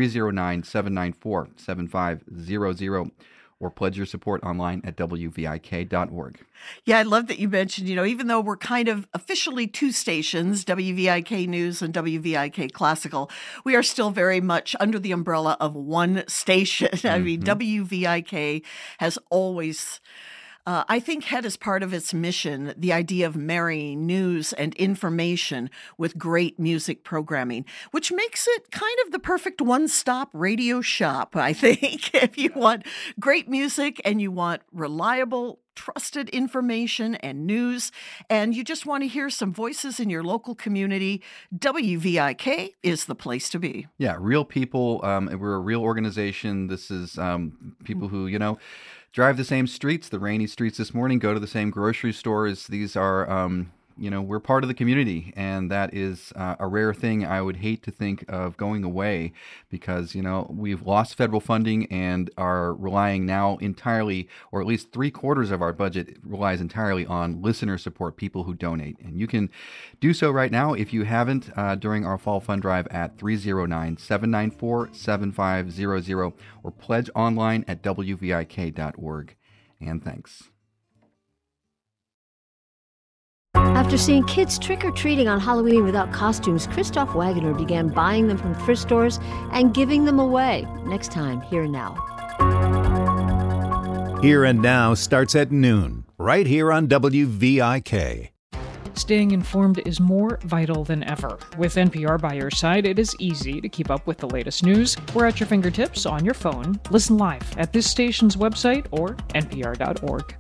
309-794-7500, or pledge your support online at wvik.org. Yeah, I love that you mentioned, even though we're kind of officially two stations, WVIK News and WVIK Classical, we are still very much under the umbrella of one station. I mean, WVIK has always, I think, had as part of its mission the idea of marrying news and information with great music programming, which makes it kind of the perfect one-stop radio shop, I think. If you want great music and you want reliable, trusted information and news, and you just want to hear some voices in your local community, WVIK is the place to be. Yeah, real people. We're a real organization. This is people who, drive the same streets, the rainy streets this morning, go to the same grocery stores. These are, we're part of the community, and that is a rare thing. I would hate to think of going away because, we've lost federal funding and are relying now entirely, or at least 3/4 of our budget relies entirely on listener support, people who donate. And you can do so right now if you haven't during our fall fund drive at 309-794-7500 or pledge online at wvik.org. And thanks. After seeing kids trick-or-treating on Halloween without costumes, Christoph Wagner began buying them from thrift stores and giving them away. Next time, Here and Now. Here and Now starts at noon, right here on WVIK. Staying informed is more vital than ever. With NPR by your side, it is easy to keep up with the latest news. We're at your fingertips on your phone. Listen live at this station's website or npr.org.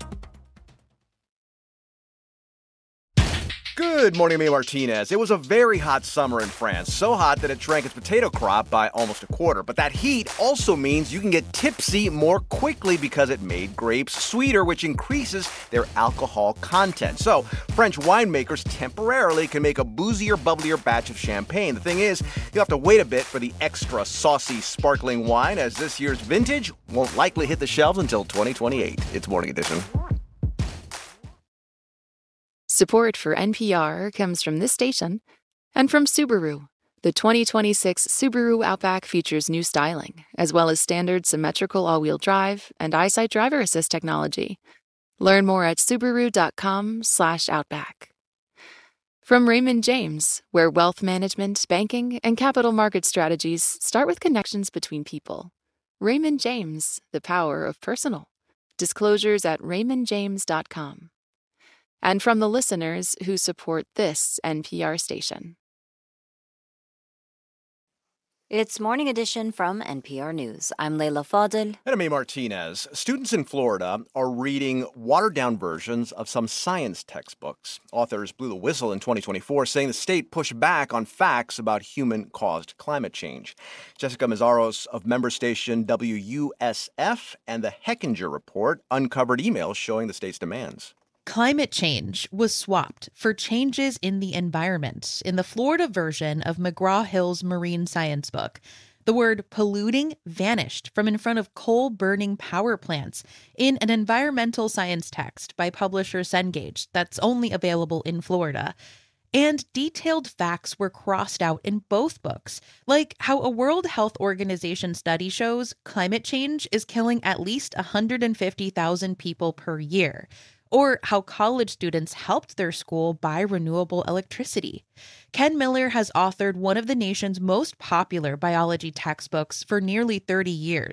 Good morning, May Martinez. It was a very hot summer in France, so hot that it shrank its potato crop by almost a quarter. But that heat also means you can get tipsy more quickly because it made grapes sweeter, which increases their alcohol content. So French winemakers temporarily can make a boozier, bubblier batch of champagne. The thing is, you have to wait a bit for the extra saucy, sparkling wine, as this year's vintage won't likely hit the shelves until 2028. It's Morning Edition. Support for NPR comes from this station and from Subaru. The 2026 Subaru Outback features new styling, as well as standard symmetrical all-wheel drive and EyeSight driver assist technology. Learn more at Subaru.com/Outback. From Raymond James, where wealth management, banking, and capital market strategies start with connections between people. Raymond James, the power of personal. Disclosures at raymondjames.com. And from the listeners who support this NPR station. It's Morning Edition from NPR News. I'm Leila Fadel. And I'm A. Martinez. Students in Florida are reading watered-down versions of some science textbooks. Authors blew the whistle in 2024, saying the state pushed back on facts about human-caused climate change. Jessica Mazzaros of member station WUSF and the Hechinger Report uncovered emails showing the state's demands. Climate change was swapped for changes in the environment in the Florida version of McGraw-Hill's marine science book. The word polluting vanished from in front of coal-burning power plants in an environmental science text by publisher Cengage that's only available in Florida. And detailed facts were crossed out in both books, like how a World Health Organization study shows climate change is killing at least 150,000 people per year, or how college students helped their school buy renewable electricity. Ken Miller has authored one of the nation's most popular biology textbooks for nearly 30 years,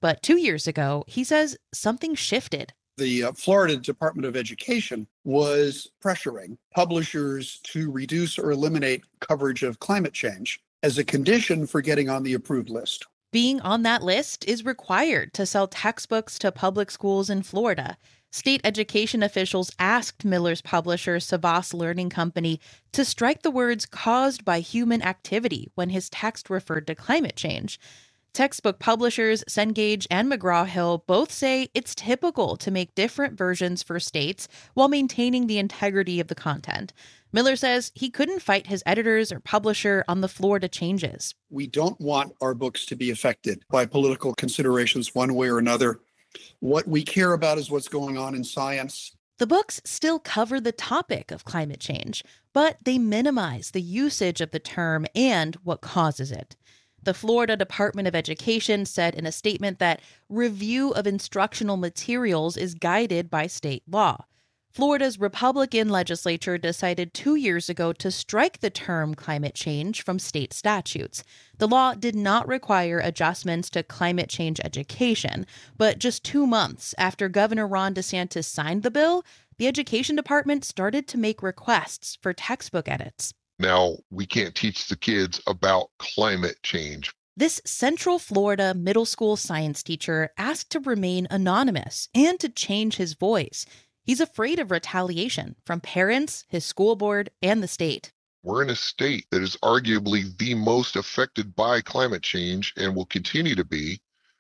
But 2 years ago, he says something shifted. The Florida Department of Education was pressuring publishers to reduce or eliminate coverage of climate change as a condition for getting on the approved list. Being on that list is required to sell textbooks to public schools in Florida. State education officials asked Miller's publisher, Savas Learning Company, to strike the words caused by human activity when his text referred to climate change. Textbook publishers Cengage and McGraw-Hill both say it's typical to make different versions for states while maintaining the integrity of the content. Miller says he couldn't fight his editors or publisher on the Florida changes. We don't want our books to be affected by political considerations one way or another. What we care about is what's going on in science. The books still cover the topic of climate change, but they minimize the usage of the term and what causes it. The Florida Department of Education said in a statement that review of instructional materials is guided by state law. Florida's Republican legislature decided 2 years ago to strike the term climate change from state statutes. The law did not require adjustments to climate change education, but just 2 months after Governor Ron DeSantis signed the bill, the Education Department started to make requests for textbook edits. Now, we can't teach the kids about climate change. This Central Florida middle school science teacher asked to remain anonymous and to change his voice. He's afraid of retaliation from parents, his school board, and the state. We're in a state that is arguably the most affected by climate change and will continue to be.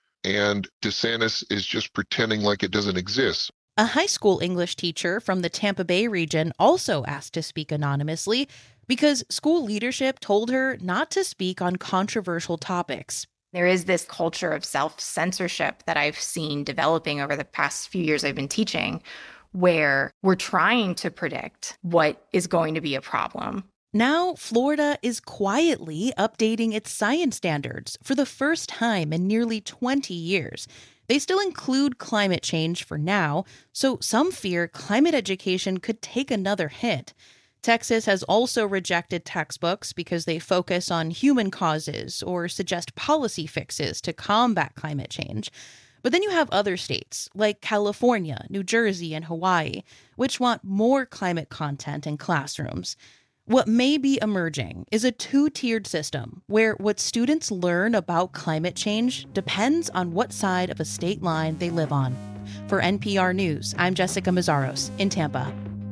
And DeSantis is just pretending like it doesn't exist. A high school English teacher from the Tampa Bay region also asked to speak anonymously because school leadership told her not to speak on controversial topics. There is this culture of self-censorship that I've seen developing over the past few years I've been teaching, where we're trying to predict what is going to be a problem. Now, Florida is quietly updating its science standards for the first time in nearly 20 years. They still include climate change for now, so some fear climate education could take another hit. Texas has also rejected textbooks because they focus on human causes or suggest policy fixes to combat climate change. But then you have other states, like California, New Jersey, and Hawaii, which want more climate content in classrooms. What may be emerging is a two-tiered system where what students learn about climate change depends on what side of a state line they live on. For NPR News, I'm Jessica Mazzaros in Tampa.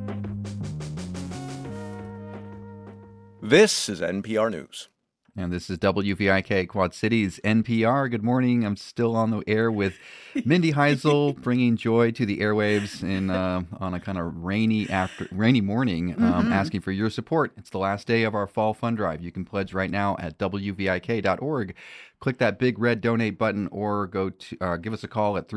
This is NPR News. And this is WVIK Quad Cities NPR. Good morning. I'm still on the air with Mindy Heisel, bringing joy to the airwaves on a kind of rainy morning, asking for your support. It's the last day of our fall fund drive. You can pledge right now at WVIK.org. Click that big red donate button or go to give us a call at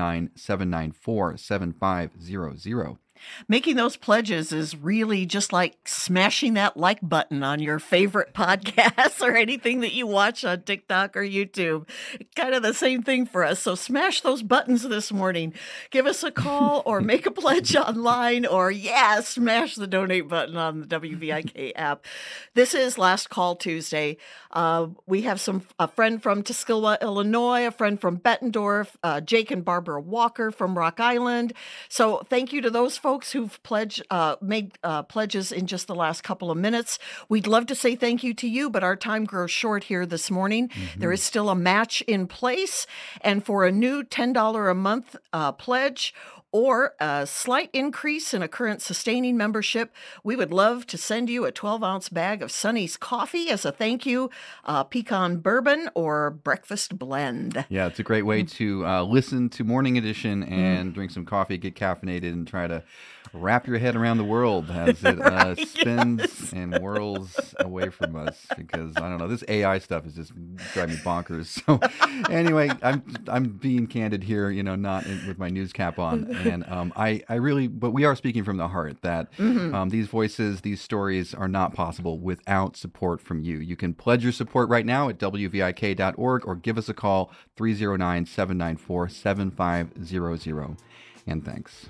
309-794-7500. Making those pledges is really just like smashing that like button on your favorite podcast or anything that you watch on TikTok or YouTube. Kind of the same thing for us. So smash those buttons this morning. Give us a call or make a pledge online or, smash the donate button on the WVIK app. This is Last Call Tuesday. We have a friend from Tuskilwa, Illinois, a friend from Bettendorf, Jake and Barbara Walker from Rock Island. So thank you to those folks who've made pledges in just the last couple of minutes. We'd love to say thank you to you, but our time grows short here this morning. Mm-hmm. There is still a match in place, and for a new $10 a month pledge or a slight increase in a current sustaining membership, we would love to send you a 12-ounce bag of Sonny's coffee as a thank you, pecan bourbon or breakfast blend. Yeah, it's a great way to listen to Morning Edition and drink some coffee, get caffeinated, and try to wrap your head around the world as it spins and whirls away from us, because I don't know, this AI stuff is just driving me bonkers. So anyway, I'm being candid here, not with my news cap on, and I really, but we are speaking from the heart that these voices, these stories are not possible without support from you. You can pledge your support right now at WVIK.org or give us a call 309-794-7500. And thanks.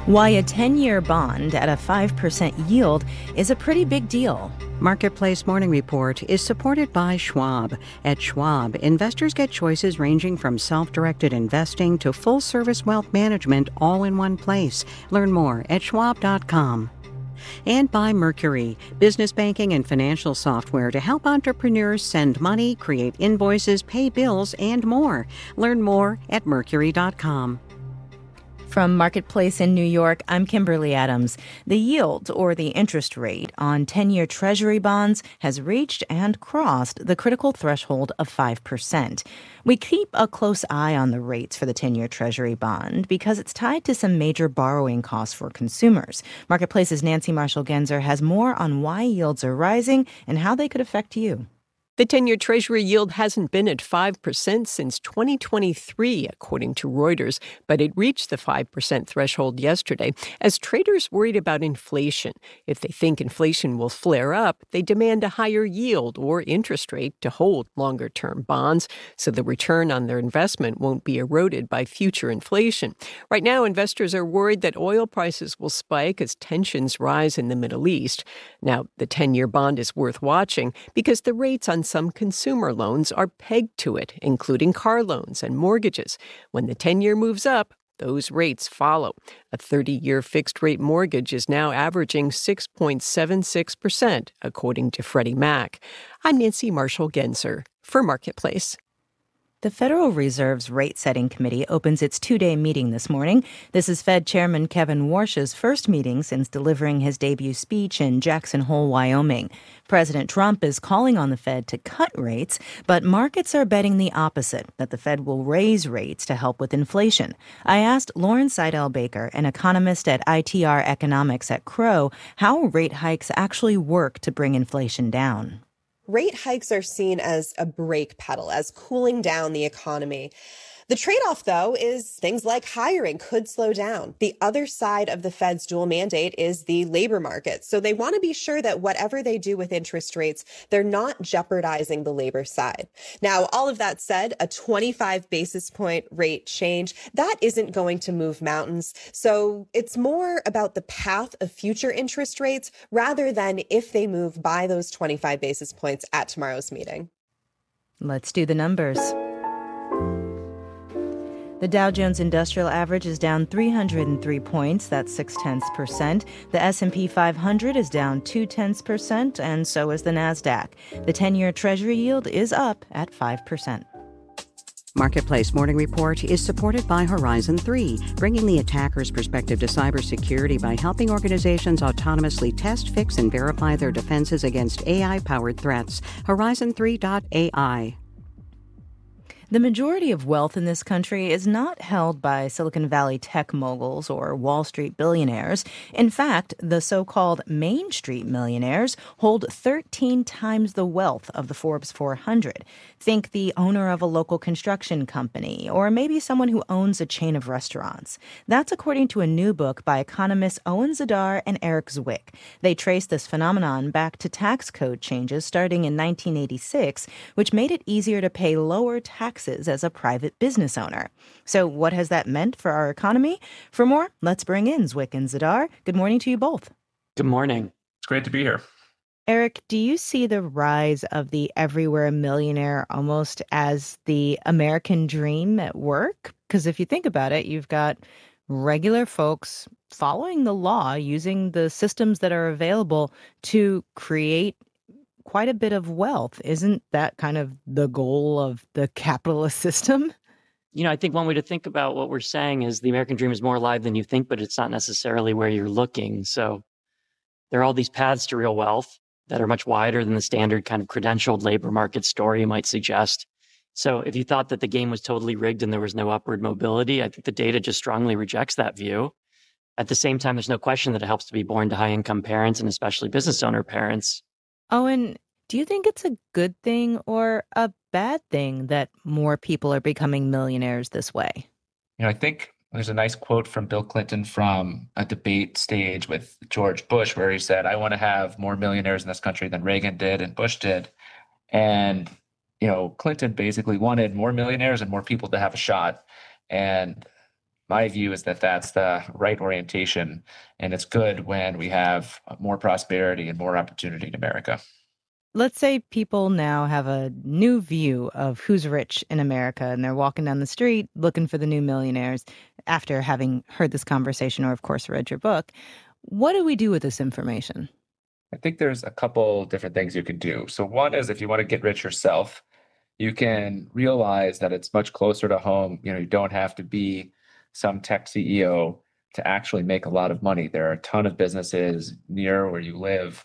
Why a 10-year bond at a 5% yield is a pretty big deal. Marketplace Morning Report is supported by Schwab. At Schwab, investors get choices ranging from self-directed investing to full-service wealth management all in one place. Learn more at schwab.com. And by Mercury, business banking and financial software to help entrepreneurs send money, create invoices, pay bills, and more. Learn more at mercury.com. From Marketplace in New York, I'm Kimberly Adams. The yield, or the interest rate, on 10-year Treasury bonds has reached and crossed the critical threshold of 5%. We keep a close eye on the rates for the 10-year Treasury bond because it's tied to some major borrowing costs for consumers. Marketplace's Nancy Marshall-Genzer has more on why yields are rising and how they could affect you. The 10-year Treasury yield hasn't been at 5% since 2023, according to Reuters, but it reached the 5% threshold yesterday as traders worried about inflation. If they think inflation will flare up, they demand a higher yield or interest rate to hold longer-term bonds, so the return on their investment won't be eroded by future inflation. Right now, investors are worried that oil prices will spike as tensions rise in the Middle East. Now, the 10-year bond is worth watching because the rates on some consumer loans are pegged to it, including car loans and mortgages. When the 10-year moves up, those rates follow. A 30-year fixed-rate mortgage is now averaging 6.76%, according to Freddie Mac. I'm Nancy Marshall-Genzer for Marketplace. The Federal Reserve's rate-setting committee opens its two-day meeting this morning. This is Fed Chairman Kevin Warsh's first meeting since delivering his debut speech in Jackson Hole, Wyoming. President Trump is calling on the Fed to cut rates, but markets are betting the opposite, that the Fed will raise rates to help with inflation. I asked Lauren Seidel-Baker, an economist at ITR Economics at Crow, how rate hikes actually work to bring inflation down. Rate hikes are seen as a brake pedal, as cooling down the economy. The trade-off, though, is things like hiring could slow down. The other side of the Fed's dual mandate is the labor market. So they want to be sure that whatever they do with interest rates, they're not jeopardizing the labor side. Now, all of that said, a 25 basis point rate change, that isn't going to move mountains. So it's more about the path of future interest rates rather than if they move by those 25 basis points at tomorrow's meeting. Let's do the numbers. The Dow Jones Industrial Average is down 303 points, that's 0.6%. The S&P 500 is down 0.2%, and so is the Nasdaq. The 10-year Treasury yield is up at 5%. Marketplace Morning Report is supported by Horizon 3, bringing the attacker's perspective to cybersecurity by helping organizations autonomously test, fix, and verify their defenses against AI-powered threats. Horizon3.ai. The majority of wealth in this country is not held by Silicon Valley tech moguls or Wall Street billionaires. In fact, the so-called Main Street millionaires hold 13 times the wealth of the Forbes 400. Think the owner of a local construction company, or maybe someone who owns a chain of restaurants. That's according to a new book by economists Owen Zidar and Eric Zwick. They trace this phenomenon back to tax code changes starting in 1986, which made it easier to pay lower taxes as a private business owner. So what has that meant for our economy? For more, let's bring in Zwick and Zidar. Good morning to you both. Good morning. It's great to be here. Eric, do you see the rise of the everywhere millionaire almost as the American dream at work? Because if you think about it, you've got regular folks following the law, using the systems that are available to create quite a bit of wealth. Isn't that kind of the goal of the capitalist system? You know, I think one way to think about what we're saying is the American dream is more alive than you think, but it's not necessarily where you're looking. So there are all these paths to real wealth that are much wider than the standard kind of credentialed labor market story you might suggest. So if you thought that the game was totally rigged and there was no upward mobility, I think the data just strongly rejects that view. At the same time, there's no question that it helps to be born to high-income parents and especially business owner parents. Owen, do you think it's a good thing or a bad thing that more people are becoming millionaires this way? You know, I think there's a nice quote from Bill Clinton from a debate stage with George Bush where he said, I want to have more millionaires in this country than Reagan did and Bush did. And, you know, Clinton basically wanted more millionaires and more people to have a shot. And My view is that that's the right orientation, and it's good when we have more prosperity and more opportunity in America. Let's say people now have a new view of who's rich in America, and they're walking down the street looking for the new millionaires after having heard this conversation or, of course, read your book. What do we do with this information? I think there's a couple different things you can do. So one is, if you want to get rich yourself, you can realize that it's much closer to home. You don't have to be some tech CEO to actually make a lot of money. There are a ton of businesses near where you live.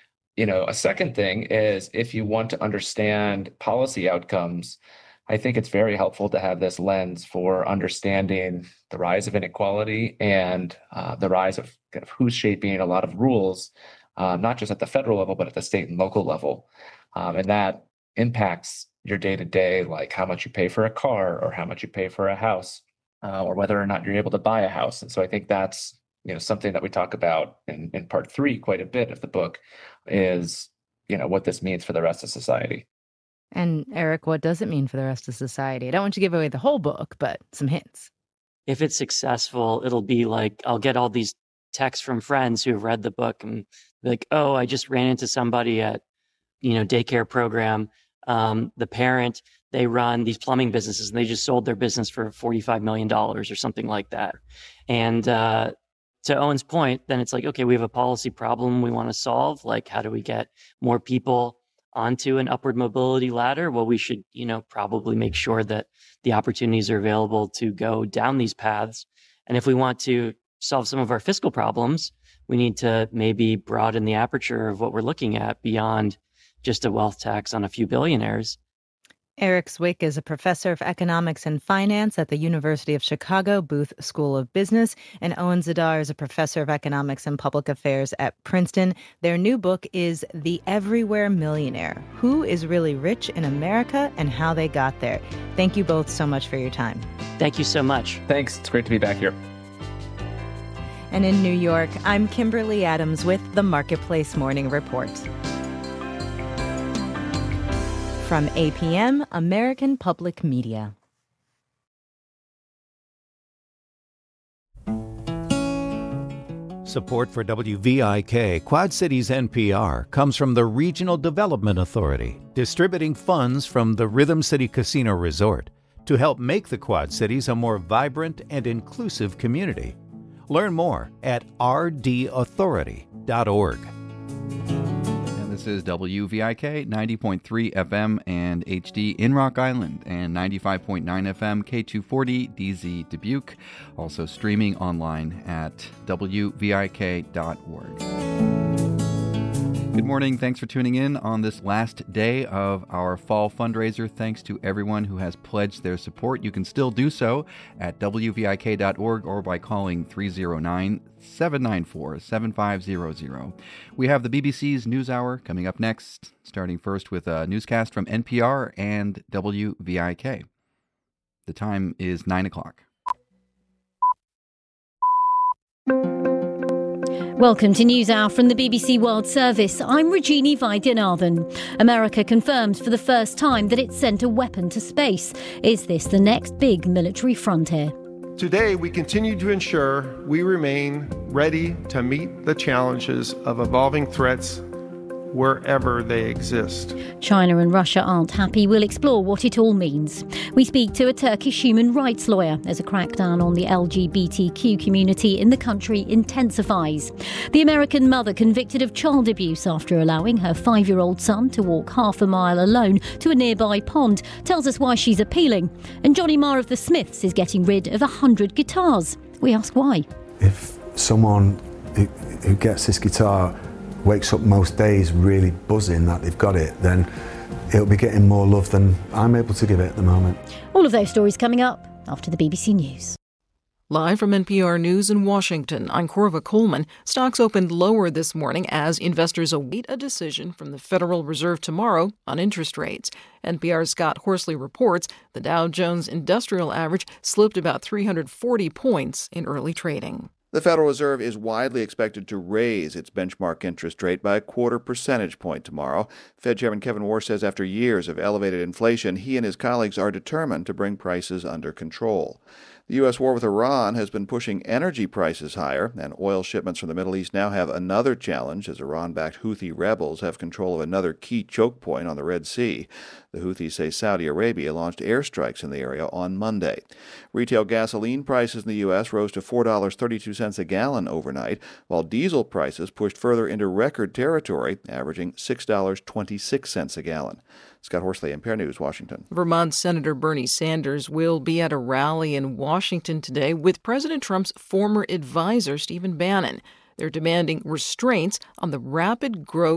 A second thing is, if you want to understand policy outcomes, I think it's very helpful to have this lens for understanding the rise of inequality and the rise of kind of who's shaping a lot of rules, not just at the federal level, but at the state and local level. And that impacts your day-to-day, like how much you pay for a car or how much you pay for a house, or whether or not you're able to buy a house. And so I think that's something that we talk about in part 3 quite a bit of the book is, what this means for the rest of society. And Eric, what does it mean for the rest of society? I don't want you to give away the whole book, but some hints. If it's successful, it'll be like, I'll get all these texts from friends who have read the book and be like, oh, I just ran into somebody at, daycare program. The parent, they run these plumbing businesses and they just sold their business for $45 million or something like that. And, to Owen's point, then it's like, okay, we have a policy problem we want to solve. Like, how do we get more people onto an upward mobility ladder? Well, we should, probably make sure that the opportunities are available to go down these paths. And if we want to solve some of our fiscal problems, we need to maybe broaden the aperture of what we're looking at beyond just a wealth tax on a few billionaires. Eric Zwick is a professor of economics and finance at the University of Chicago Booth School of Business, and Owen Zidar is a professor of economics and public affairs at Princeton. Their new book is The Everywhere Millionaire: Who is Really Rich in America and How They Got There. Thank you both so much for your time. Thank you so much. Thanks. It's great to be back here. And in New York, I'm Kimberly Adams with the Marketplace Morning Report. From APM, American Public Media. Support for WVIK, Quad Cities NPR, comes from the Regional Development Authority, distributing funds from the Rhythm City Casino Resort to help make the Quad Cities a more vibrant and inclusive community. Learn more at rdauthority.org. This is WVIK 90.3 FM and HD in Rock Island and 95.9 FM K240 DZ Dubuque. Also streaming online at WVIK.org. Good morning. Thanks for tuning in on this last day of our fall fundraiser. Thanks to everyone who has pledged their support. You can still do so at WVIK.org or by calling 309-794-7500. We have the BBC's NewsHour coming up next, starting first with a newscast from NPR and WVIK. The time is 9 o'clock. Welcome to NewsHour from the BBC World Service. I'm Rajini Vaidyanathan. America confirms for the first time that it sent a weapon to space. Is this the next big military frontier? Today, we continue to ensure we remain ready to meet the challenges of evolving threats wherever they exist. China and Russia aren't happy. We'll explore what it all means. We speak to a Turkish human rights lawyer as a crackdown on the LGBTQ community in the country intensifies. The American mother convicted of child abuse after allowing her 5-year-old son to walk half a mile alone to a nearby pond tells us why she's appealing. And Johnny Marr of the Smiths is getting rid of 100 guitars. We ask why. If someone who gets this guitar wakes up most days really buzzing that they've got it, then it'll be getting more love than I'm able to give it at the moment. All of those stories coming up after the BBC News. Live from NPR News in Washington, I'm Corva Coleman. Stocks opened lower this morning as investors await a decision from the Federal Reserve tomorrow on interest rates. NPR's Scott Horsley reports the Dow Jones Industrial Average slipped about 340 points in early trading. The Federal Reserve is widely expected to raise its benchmark interest rate by a 0.25 percentage point tomorrow. Fed Chairman Kevin Warsh says after years of elevated inflation, he and his colleagues are determined to bring prices under control. The U.S. war with Iran has been pushing energy prices higher, and oil shipments from the Middle East now have another challenge as Iran-backed Houthi rebels have control of another key choke point on the Red Sea. The Houthis say Saudi Arabia launched airstrikes in the area on Monday. Retail gasoline prices in the U.S. rose to $4.32 a gallon overnight, while diesel prices pushed further into record territory, averaging $6.26 a gallon. Scott Horsley, NPR News, Washington. Vermont Senator Bernie Sanders will be at a rally in Washington today with President Trump's former advisor, Stephen Bannon. They're demanding restraints on the rapid growth